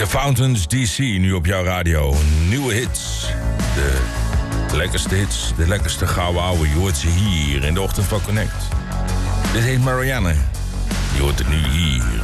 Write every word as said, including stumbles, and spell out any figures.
The Fountains D C, nu op jouw radio. Nieuwe hits. De lekkerste hits, de lekkerste gouden ouwe. Je hoort ze hier in de ochtend van Connect. Dit heet Marianne. Je hoort het nu hier.